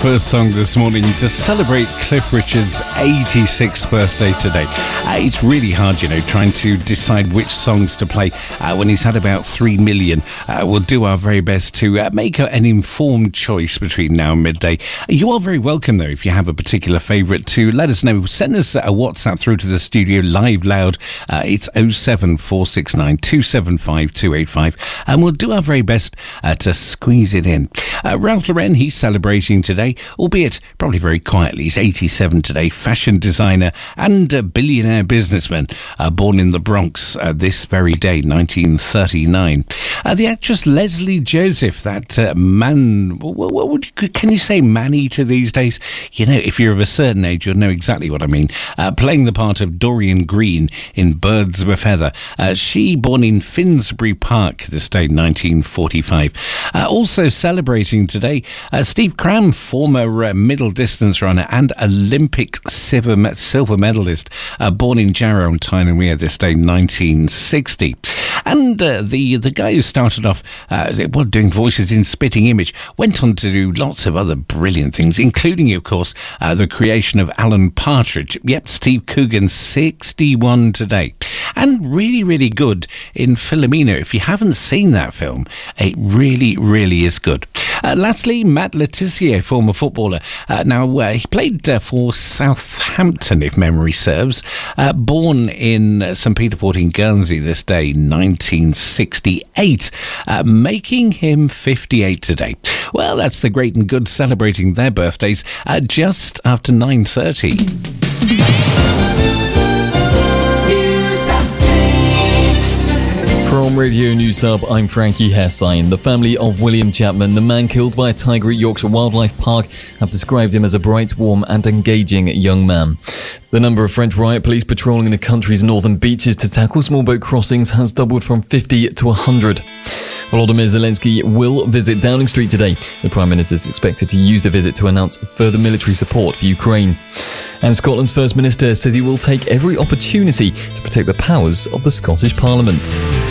first song this morning to celebrate Cliff Richard's 86th birthday today. It's really hard, trying to decide which songs to play when he's had about 3 million. We'll do our very best to make an informed choice between now and midday. You are very welcome, though, if you have a particular favourite, to let us know. Send us a WhatsApp through to the studio live loud. It's 07469 275 285, and we'll do our very best to squeeze it in. Ralph Lauren, he's celebrating today, albeit probably very quietly. He's 87 today, fashion designer and a billionaire businessman, born in the Bronx this very day, 1939. The actress Leslie Joseph, that man, can you say man-eater these days? If you're of a certain age, you'll know exactly what I mean. Playing the part of Dorian Green in Birds of a Feather. She, born in Finsbury Park this day, 1945. Also celebrating today, Steve Cram, former middle distance runner and Olympic silver medalist, born in Jarrow on Tyne and Wear this day, 1960. And the guy who started off doing voices in Spitting Image went on to do lots of other brilliant things, including, of course, the creation of Alan Partridge. Yep, Steve Coogan, 61 today. And really, really good in Philomena. If you haven't seen that film, it really, really is good. Lastly, Matt Letizia, former footballer. He played for Southampton, if memory serves. Born in St Peter Port in Guernsey this day, 1968, making him 58 today. Well, that's the great and good celebrating their birthdays just after 9:30. From Radio News Hub, I'm Frankie Hessine. The family of William Chapman, the man killed by a tiger at Yorkshire Wildlife Park, have described him as a bright, warm and engaging young man. The number of French riot police patrolling the country's northern beaches to tackle small boat crossings has doubled from 50 to 100. Volodymyr Zelensky will visit Downing Street today. The Prime Minister is expected to use the visit to announce further military support for Ukraine. And Scotland's First Minister says he will take every opportunity to protect the powers of the Scottish Parliament.